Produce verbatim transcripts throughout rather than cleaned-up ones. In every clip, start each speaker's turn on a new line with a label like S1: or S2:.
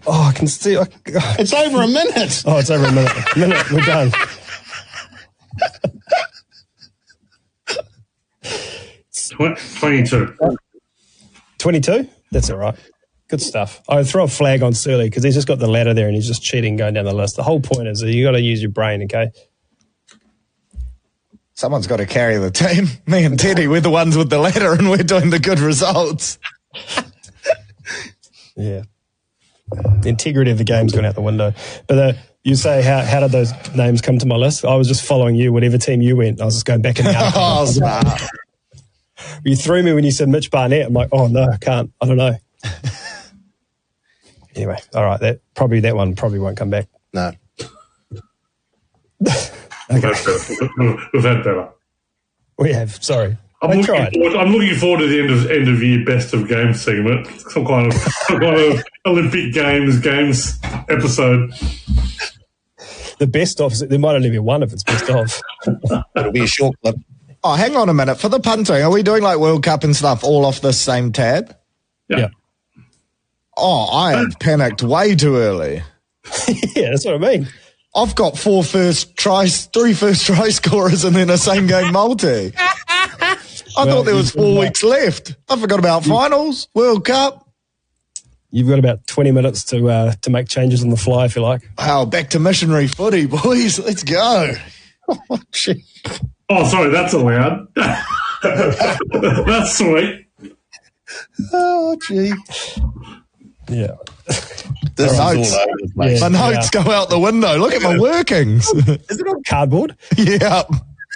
S1: Oh, I can see. I,
S2: it's over a minute.
S1: Oh, it's over a minute. A minute, we're done.
S3: twenty-two.
S1: twenty-two? That's all right. Good stuff. I would throw a flag on Surly because he's just got the ladder there and he's just cheating going down the list. The whole point is that you got to use your brain, okay?
S4: Someone's got to carry the team. Me and Teddy, we're the ones with the ladder and we're doing the good results.
S1: Yeah. The integrity of the game's gone out the window. But uh, you say, how how did those names come to my list? I was just following you, whatever team you went. I was just going back in the article.
S4: Oh, smart.
S1: You threw me when you said Mitch Barnett. I'm like, oh, no, I can't. I don't know. Anyway, all right. That probably that one probably won't come back.
S2: No.
S1: Okay.
S3: We've had better.
S1: We have. Sorry.
S3: I'm
S1: I
S3: looking,
S1: tried.
S3: forward, I'm looking forward to the end of end of year best of games segment. Some kind of some kind of Olympic Games games episode.
S1: The best of, there might only be one if it's best of.
S2: It'll be a short clip.
S4: Oh, hang on a minute. For the punting, are we doing like World Cup and stuff all off this same tab?
S3: Yeah.
S1: Yeah.
S4: Oh, I have panicked way too early.
S1: Yeah, that's what I mean.
S4: I've got four first tries, three first try scorers and then a same game multi. I
S1: Well,
S4: thought there was
S1: you've
S4: four
S1: got-
S4: weeks left. I forgot about finals, World Cup.
S1: You've got about twenty minutes to uh, to make changes on the fly if you like.
S4: Wow, back to missionary footy, boys. Let's go. Oh, gee.
S3: Oh, sorry, that's allowed. That's sweet.
S4: Oh, gee.
S1: Yeah.
S2: This is all
S4: notes.
S2: over the place.
S1: Yeah.
S4: My notes go out the window. Look at my workings.
S1: Is it on cardboard?
S4: Yeah.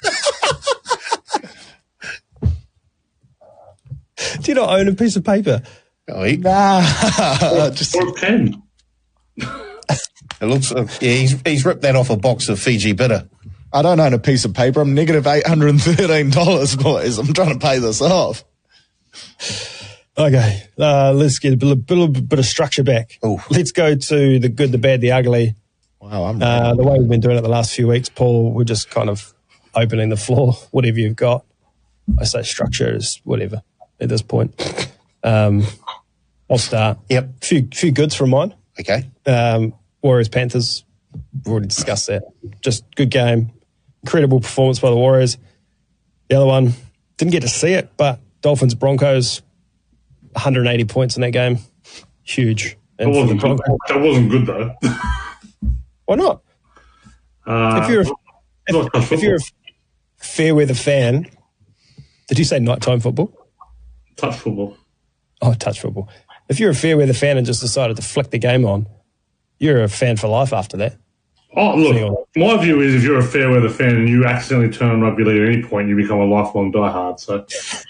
S1: Do you not own a piece of paper?
S2: Oh, he,
S4: Nah. Just,
S3: Or a pen.
S2: it looks. Uh, yeah, he's he's ripped that off a box of Fiji Bitter.
S4: I don't own a piece of paper. I'm negative eight hundred thirteen dollars, boys. I'm trying to pay this off.
S1: Okay, uh, let's get a bit, bit, bit of structure back.
S2: Ooh.
S1: Let's go to the good, the bad, the ugly.
S4: Wow, I'm
S1: Uh, the way we've been doing it the last few weeks, Paul, we're just kind of opening the floor, whatever you've got. I say structure is whatever at this point. Um, I'll start.
S2: Yep.
S1: Few few goods from mine.
S2: Okay.
S1: Um, Warriors Panthers, we've already discussed that. Just good game, incredible performance by the Warriors. The other one, didn't get to see it, but Dolphins Broncos, one hundred eighty points in that game, huge.
S3: That
S1: And for the
S3: wasn't good.
S1: Broncos,
S3: That wasn't good though.
S1: why not?
S3: Uh,
S1: If you're a,
S3: not
S1: if, if you're a fair weather fan, did you say nighttime football?
S3: touch football.
S1: Oh, touch football. If you're a fair weather fan and just decided to flick the game on, you're a fan for life after that.
S3: Oh, look, my view is if you're a fair weather fan and you accidentally turn on rugby league at any point, you become a lifelong diehard. So,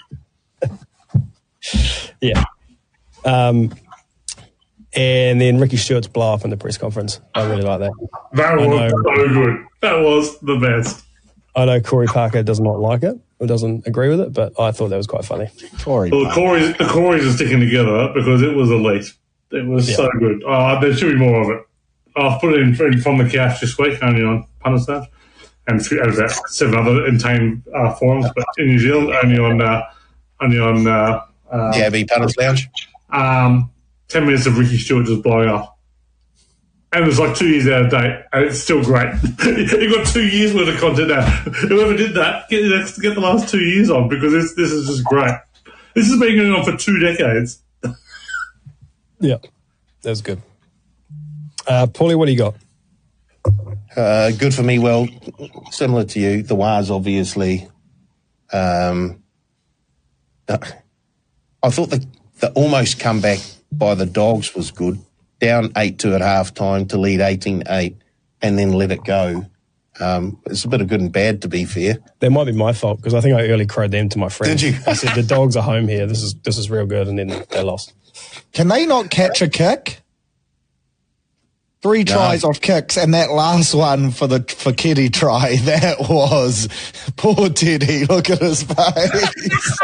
S1: Yeah. Um, and then Ricky Stewart's blow up in the press conference. I really like that.
S3: that
S1: I
S3: was
S1: know.
S3: so good. That was the best.
S1: I know Corey Parker does not like it or doesn't agree with it, but I thought that was quite funny.
S4: Tory.
S3: Well, the Corys, the Corys are sticking together because it was elite. It was
S1: Yeah.
S3: so good. Uh, there should be more of it. I've put it in, in from the couch this week, only on Punter Snatch, and and about seven other entertained uh, forums, but in New Zealand, only on uh, only on uh, uh,
S2: The A B Punters Lounge.
S3: um, ten minutes of Ricky Stewart just blowing up. And it's like two years out of date, and it's still great. You've got two years worth of content now. Whoever did that, get, get the last two years on, because it's, this is just great. This has been going on for two decades.
S1: Yeah, that was good. Uh, Paulie, what do you got?
S2: Uh, good for me. Well, similar to you, the Wars obviously. Um, I thought the the almost comeback by the Dogs was good. Down eight two at half time to lead eighteen eight and then let it go. Um, it's a bit of good and bad, to be fair.
S1: That might be my fault because I think I early crowed them to my friends.
S2: Did you?
S1: I said the Dogs are home here. This is this is real good, and then they lost.
S4: Can they not catch a kick? Three tries off kicks, and that last one for the for Teddy try, that was poor Teddy. Look at his face.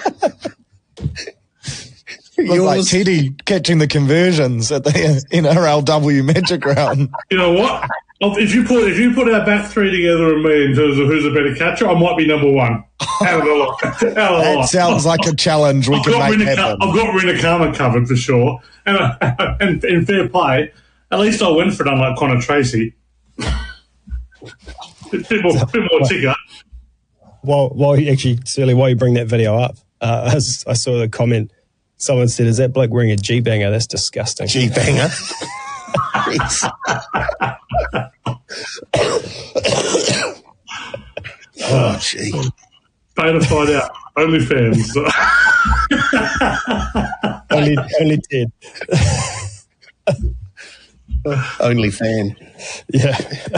S4: Looked like Teddy catching the conversions at the N R L W Magic Round.
S3: You know what? If you put if you put our back three together and me in terms of who's a better catcher, I might be number one. Out of the lot. Out of the
S4: That
S3: lot.
S4: sounds like a challenge we
S3: I've
S4: can
S3: got
S4: make
S3: Rinakama,
S4: happen.
S3: I've got Rinakama covered for sure. And, uh, and in fair play, at least I went for it unlike Connor Tracy. a bit more, bit more ticker.
S1: While, while you actually, Surly, while you bring that video up, uh, I, was, I saw the comment. Someone said, "Is that bloke wearing a G-banger? That's disgusting."
S2: G-banger. Oh, gee.
S3: Pay to find out. OnlyFans.
S1: only, only Ted.
S2: Only fan.
S1: Yeah.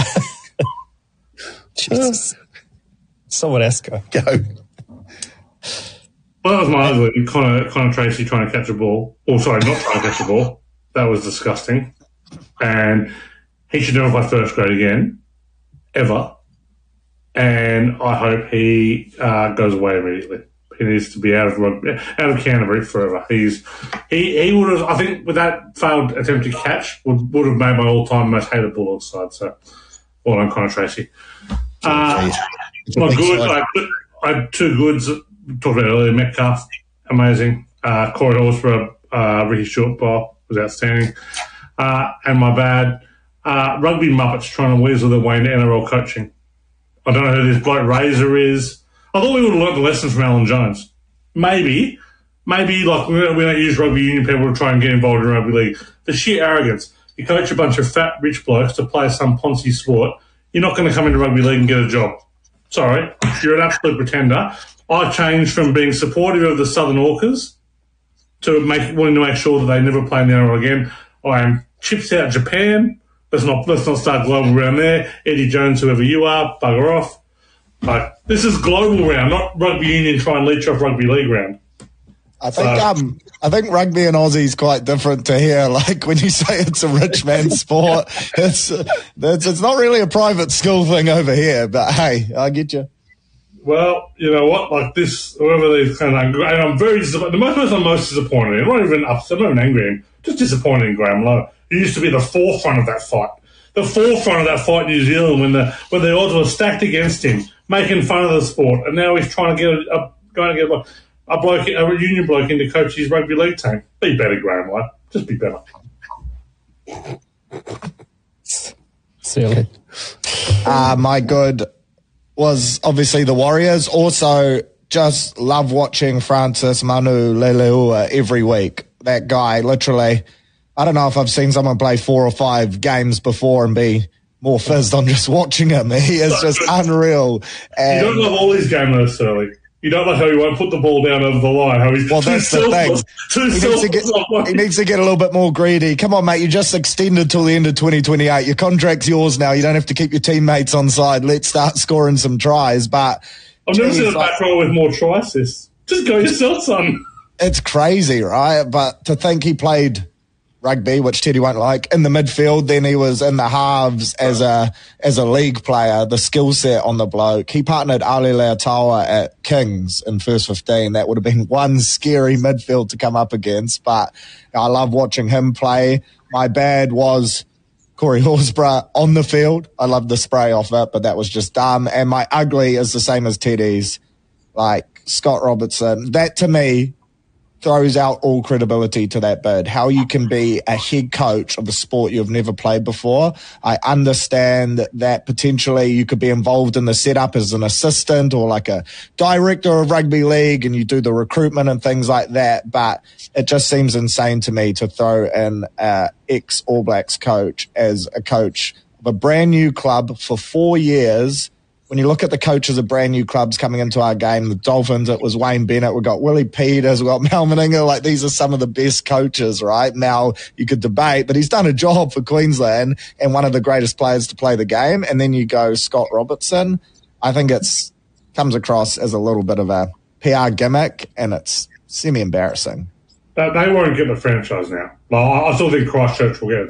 S1: Jesus. Someone else go.
S2: Go.
S3: Well, that was my ugly. Connor, Connor Tracy trying to catch a ball. Oh, sorry, not trying to catch a ball. That was disgusting. And he should never play first grade again, ever. And I hope he uh, goes away immediately. He needs to be out of rugby, out of Canterbury forever. He's he he would have. I think with that failed attempt to catch would would have made my all time most hated Bulldogs side. So, well done, Connor Tracy. Uh, my good. I, I had two goods. Talked about earlier. Metcalf, amazing. Uh, Corey Horsburgh, uh, Ricky Shortball was outstanding. Uh, and my bad. Uh, rugby Muppets trying to weasel their way into N R L coaching. I don't know who this bloke Razor is. I thought we would have learnt the lessons from Alan Jones. Maybe. Maybe, like, we don't, we don't use rugby union people to try and get involved in rugby league. The sheer arrogance. You coach a bunch of fat, rich blokes to play some Ponzi sport, you're not going to come into rugby league and get a job. Sorry. You're an absolute pretender. I changed from being supportive of the Southern Orcas to make, wanting to make sure that they never play in the N R L again. I am chips out Japan. Let's not let's not start global round there. Eddie Jones, whoever you are, bugger off. Like, this is global round, not rugby union try and leech off rugby league round.
S4: I think
S3: So-
S4: um, I think rugby in Aussie is quite different to here. Like when you say it's a rich man's sport, it's, it's it's not really a private school thing over here. But hey, I get you.
S3: Well, you know what? Like this, whoever these kind of, and I'm very disappointed. The most person I'm most disappointed in, I'm not even upset, I'm not even angry at him, just disappointed in Graham Lowe. He used to be the forefront of that fight. The forefront of that fight in New Zealand when the when the odds were stacked against him, making fun of the sport, and now he's trying to get a, a going to get a, a bloke, a union bloke, in to coach his rugby league team. Be better, Graham Lowe. Just be better.
S1: Silly.
S4: Uh, my good was obviously the Warriors. Also, just love watching Francis Manu Leilua every week. That guy, literally, I don't know if I've seen someone play four or five games before and be more fizzed on just watching him. He is just unreal. And
S3: You don't love all his game though, Sterling. You don't like how he won't put the ball down over the line. How he's
S4: Well,
S3: too
S4: that's the thing.
S3: selfless. Too
S4: He needs, to
S3: selfless.
S4: get, he needs to get a little bit more greedy. Come on, mate. You just extended till the end of twenty twenty-eight. Your contract's yours now. You don't have to keep your teammates on side. Let's start scoring some tries. But
S3: I've never
S4: geez,
S3: seen a
S4: like,
S3: back row with more try assists. Just go yourself, son.
S4: it's crazy, right? But to think he played rugby, which Teddy won't like, in the midfield, then he was in the halves as a as a league player, the skill set on the bloke. He partnered Ali Leotawa at Kings in first fifteen. That would have been one scary midfield to come up against, but I love watching him play. My bad was Corey Horsburgh on the field. I love the spray off it, but that was just dumb. And my ugly is the same as Teddy's, like Scott Robertson. That to me throws out all credibility to that bid. How you can be a head coach of a sport you've never played before. I understand that potentially you could be involved in the setup as an assistant or like a director of rugby league and you do the recruitment and things like that. But it just seems insane to me to throw in a ex All Blacks coach as a coach of a brand new club for four years. When you look at the coaches of brand new clubs coming into our game, the Dolphins, it was Wayne Bennett. We've got Willie Peters. We've got Mal Meninga. Like, these are some of the best coaches, right? Mal, you could debate, but he's done a job for Queensland and one of the greatest players to play the game. And then you go Scott Robertson. I think it's comes across as a little bit of a P R gimmick, and it's semi-embarrassing.
S3: They they won't get the franchise now. Like, I I still think Christchurch will get it.